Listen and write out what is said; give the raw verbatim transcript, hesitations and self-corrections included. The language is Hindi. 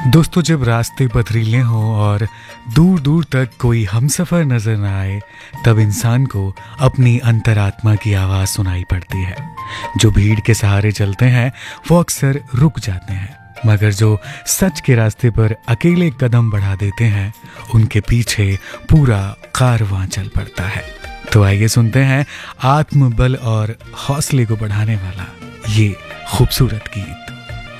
दोस्तों, जब रास्ते पथरीले हों और दूर दूर तक कोई हमसफ़र नज़र न आए, तब इंसान को अपनी अंतरात्मा की आवाज़ सुनाई पड़ती है। जो भीड़ के सहारे चलते हैं वो अक्सर रुक जाते हैं, मगर जो सच के रास्ते पर अकेले कदम बढ़ा देते हैं उनके पीछे पूरा कारवां चल पड़ता है। तो आइए सुनते हैं आत्मबल और हौसले को बढ़ाने वाला ये खूबसूरत गीत।